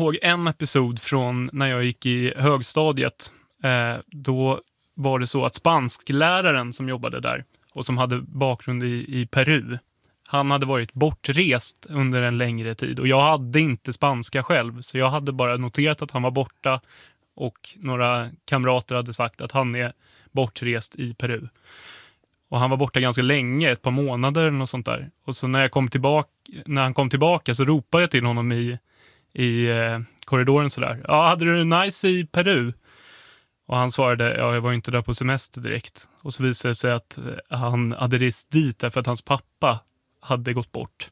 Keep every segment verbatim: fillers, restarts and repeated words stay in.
ihåg en episod från när jag gick i högstadiet. Eh, då var det så att spanskläraren som jobbade där och som hade bakgrund i, i Peru, han hade varit bortrest under en längre tid. Och jag hade inte spanska själv, så jag hade bara noterat att han var borta. Och några kamrater hade sagt att han är bortrest i Peru. Och han var borta ganska länge, ett par månader eller något sånt där. Och så när, jag kom tillbaka, när han kom tillbaka så ropade jag till honom i, i eh, korridoren sådär. Ja, hade du det nice i Peru? Och han svarade, ja, jag var inte där på semester direkt. Och så visade det sig att han hade rest dit därför att hans pappa hade gått bort.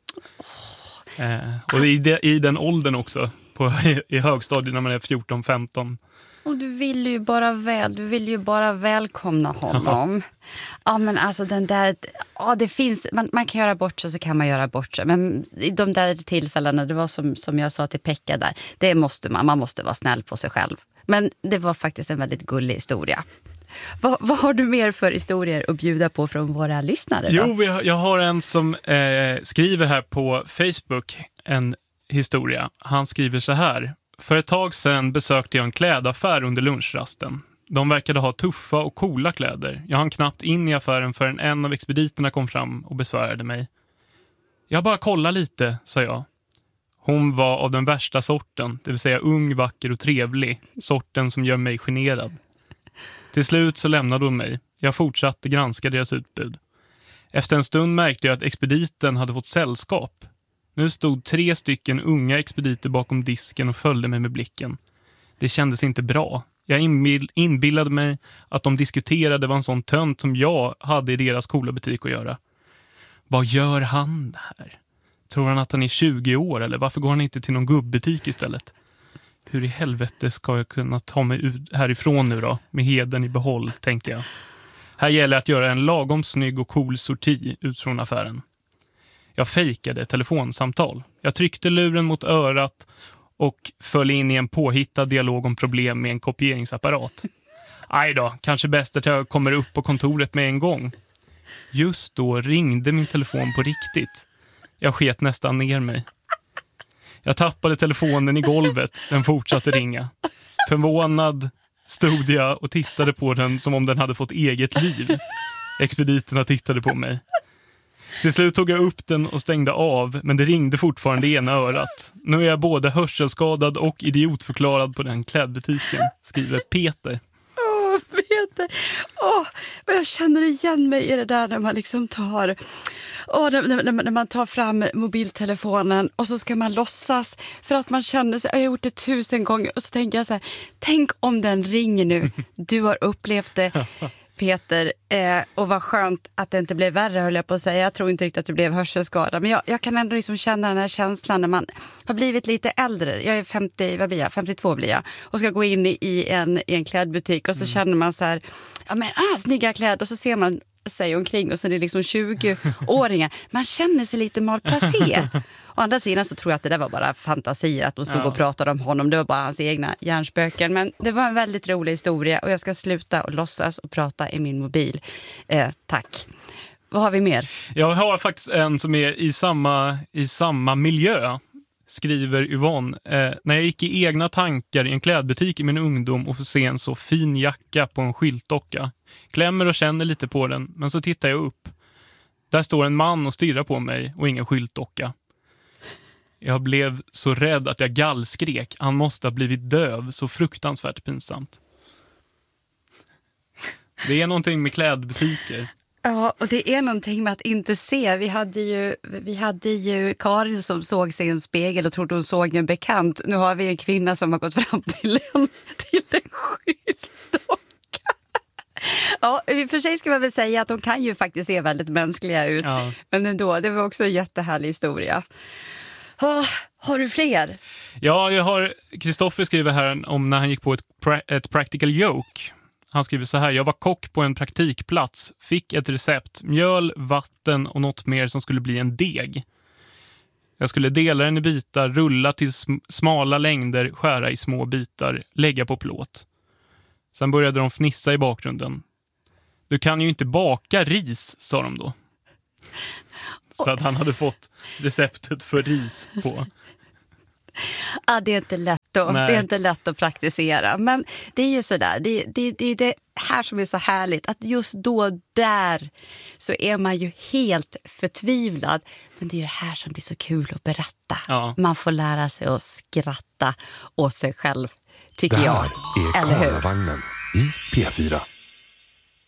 Eh, och i, de, i den åldern också, på, i, i högstadiet när man är fjorton femton. Och du vill ju bara väl, du vill ju bara välkomna honom. Ja, men alltså den där, ja det finns, man, man kan göra bort sig så kan man göra bort sig. Men i de där tillfällena, det var som, som jag sa till Pekka där, det måste man, man måste vara snäll på sig själv. Men det var faktiskt en väldigt gullig historia. Vad, vad har du mer för historier att bjuda på från våra lyssnare då? Jo, jag har en som eh, skriver här på Facebook en historia. Han skriver så här. För ett tag sedan besökte jag en klädaffär under lunchrasten. De verkade ha tuffa och coola kläder. Jag hann knappt in i affären förrän en av expediterna kom fram och besvärade mig. Jag bara kollar lite, sa jag. Hon var av den värsta sorten, det vill säga ung, vacker och trevlig. Sorten som gör mig generad. Till slut så lämnade hon mig. Jag fortsatte granska deras utbud. Efter en stund märkte jag att expediten hade fått sällskap. Nu stod tre stycken unga expediter bakom disken och följde mig med blicken. Det kändes inte bra. Jag inbill- inbillade mig att de diskuterade vad en sån tönt som jag hade i deras coola butik att göra. Vad gör han här? Tror han att han är tjugo år eller varför går han inte till någon gubbutik istället? Hur i helvete ska jag kunna ta mig ut härifrån nu då? Med heden i behåll, tänkte jag. Här gäller att göra en lagom snygg och cool sorti ut från affären. Jag fejkade ett telefonsamtal. Jag tryckte luren mot örat och föll in i en påhittad dialog om problem med en kopieringsapparat. Aj då, kanske bäst att jag kommer upp på kontoret med en gång. Just då ringde min telefon på riktigt. Jag sket nästan ner mig. Jag tappade telefonen i golvet. Den fortsatte ringa. Förvånad stod jag och tittade på den som om den hade fått eget liv. Expediterna tittade på mig. Till slut tog jag upp den och stängde av, men det ringde fortfarande i ena örat. Nu är jag både hörselskadad och idiotförklarad på den klädbutiken, skriver Peter. Åh, oh, Peter. Åh, oh, jag känner igen mig i det där när man liksom tar... Oh, när, när, när man tar fram mobiltelefonen och så ska man låtsas för att man känner sig, jag har gjort det tusen gånger och så tänker jag så här, tänk om den ringer nu. Du har upplevt det, Peter, eh, och vad skönt att det inte blev värre, höll jag på att säga. Jag tror inte riktigt att det blev hörselskada, men jag, jag kan ändå liksom känna den här känslan när man har blivit lite äldre. Jag är femtio, vad blir jag? femtiotvå blir jag. Och ska gå in i, i, en, i en klädbutik och så mm. känner man så här, ja men ah, snygga kläder, och så ser man sig omkring och så är det liksom tjugo-åringar. Man känner sig lite malplacé. Å andra sidan så tror jag att det där var bara fantasier, att de stod ja. och pratade om honom. Det var bara hans egna hjärnspöken. Men det var en väldigt rolig historia och jag ska sluta och låtsas och prata i min mobil. Eh, tack. Vad har vi mer? Jag har faktiskt en som är i samma, i samma miljö, skriver Yvonne. Eh, när jag gick i egna tankar i en klädbutik i min ungdom och får se en så fin jacka på en skyltdocka. Klämmer och känner lite på den, men så tittar jag upp. Där står en man och stirrar på mig och ingen skyltdocka. Jag blev så rädd att jag gallskrek. Han måste ha blivit döv, så fruktansvärt pinsamt. Det är någonting med klädbutiker. Ja, och det är någonting med att inte se. Vi hade ju, vi hade ju Karin som såg sig i en spegel och trodde hon såg en bekant. Nu har vi en kvinna som har gått fram till en, till en skyltdocka. Ja, för sig ska man väl säga att de kan ju faktiskt se väldigt mänskliga ut. Ja. Men ändå, det var också en jättehärlig historia. Oh, har du fler? Ja, jag har... Kristoffer skriver här om när han gick på ett, pra- ett practical joke. Han skriver så här: jag var kock på en praktikplats, fick ett recept, mjöl, vatten och något mer som skulle bli en deg. Jag skulle dela den i bitar, rulla till sm- smala längder, skära i små bitar, lägga på plåt. Sen började de fnissa i bakgrunden. Du kan ju inte baka ris, sa de då. Så att han hade fått receptet för ris på. Ja, det är inte lätt att, Nej. det är inte lätt att praktisera. Men det är ju sådär, det, det, det är det här som är så härligt. Att just då, där, så är man ju helt förtvivlad. Men det är ju det här som blir så kul att berätta. Ja. Man får lära sig att skratta åt sig själv, tycker Det här jag. är Eller hur? Karlavagnen i P fyra.